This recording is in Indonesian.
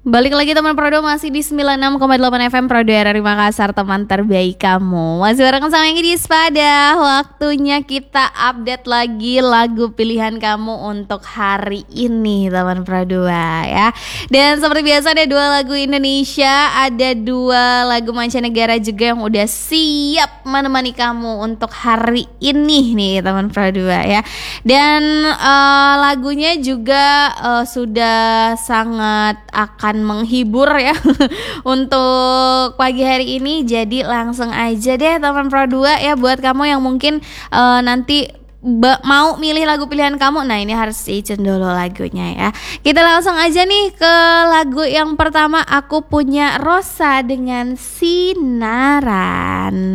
Balik lagi teman Prodo, masih di 96,8 FM Prodo RRI Makassar, teman terbaik kamu. Masih bareng sama yang di Spada. Waktunya kita update lagi lagu pilihan kamu untuk hari ini teman Prodo ya. Dan seperti biasa ada 2 lagu Indonesia, ada 2 lagu mancanegara juga yang udah siap menemani kamu untuk hari ini nih teman Prodo ya. Dan lagunya juga sudah sangat akan menghibur ya untuk pagi hari ini. Jadi langsung aja deh teman Pro 2 ya, buat kamu yang mungkin nanti mau milih lagu pilihan kamu. Nah ini harus icen dulu lagunya ya. Kita langsung aja nih ke lagu yang pertama. Aku Punya Rosa dengan Sinaran.